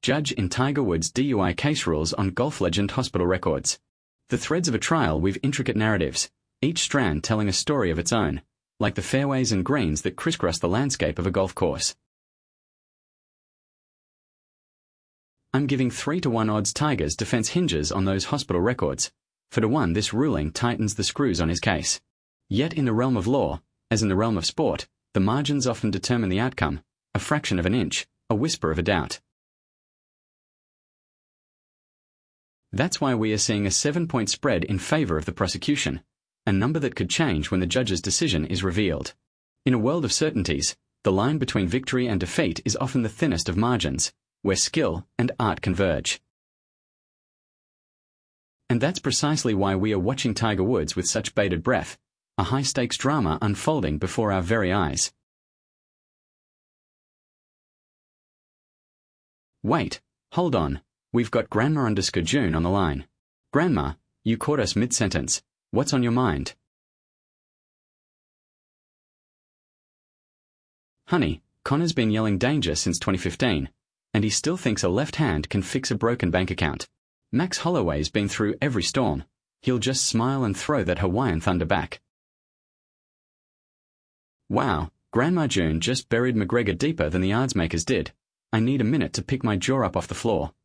Judge in Tiger Woods' DUI case rules on golf legend hospital records. The threads of a trial weave intricate narratives, each strand telling a story of its own, like the fairways and greens that crisscross the landscape of a golf course. I'm giving 3-to-1 odds Tiger's defense hinges on those hospital records. 4-to-1 this ruling tightens the screws on his case. Yet in the realm of law, as in the realm of sport, the margins often determine the outcome, a fraction of an inch, a whisper of a doubt. That's why we are seeing a 7-point spread in favor of the prosecution, a number that could change when the judge's decision is revealed. In a world of certainties, the line between victory and defeat is often the thinnest of margins, where skill and art converge. And that's precisely why we are watching Tiger Woods with such bated breath, a high-stakes drama unfolding before our very eyes. Wait, hold on, we've got Grandma _June on the line. Grandma, you caught us mid-sentence. What's on your mind? Honey, Connor's been yelling danger since 2015, and he still thinks a left hand can fix a broken bank account. Max Holloway's been through every storm. He'll just smile and throw that Hawaiian thunder back. Wow, Grandma June just buried McGregor deeper than the odds makers did. I need a minute to pick my jaw up off the floor.